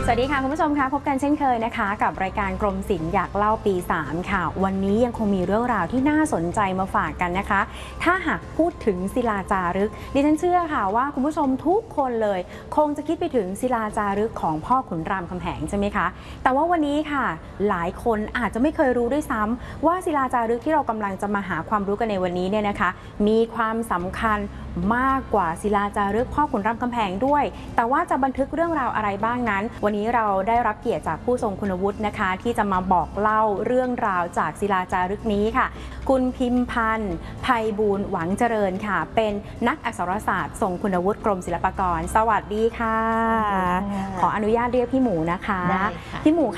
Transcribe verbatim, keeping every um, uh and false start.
สวัสดีค่ะคุณผู้ชมคะพบกันเช่นเคยนะคะกับรายการกรมศิลป์อยากเล่าปีสามค่ะวันนี้ยังคงมีเรื่องราวที่น่าสนใจมาฝากกันนะคะถ้าหากพูดถึงศิลาจารึกดิฉันเชื่อค่ะว่าคุณผู้ชมทุกคนเลยคงจะคิดไปถึงศิลาจารึกของพ่อขุนรามคำแหงใช่ไหมคะแต่ว่าวันนี้ค่ะหลายคนอาจจะไม่เคยรู้ด้วยซ้ำว่าศิลาจารึกที่เรากำลังจะมาหาความรู้กันในวันนี้เนี่ยนะคะมีความสำคัญมากกว่าศิลาจารึกพ่อขุนรามคำแหงด้วยแต่ว่าจะบันทึกเรื่องราวอะไรบ้างนั้นวันนี้เราได้รับเกียรติจากผู้ทรงคุณวุฒินะคะที่จะมาบอกเล่าเรื่องราวจากศิลาจารึกนี้ค่ะคุณพิมพันธ์ไพบูลย์หวังเจริญค่ะเป็นนักอักษรศาสตร์ทรงคุณวุฒิกรมศิลปากรสวัสดีค่ะขออนุญาตเรียกพี่หมูนะคะพี่หมูค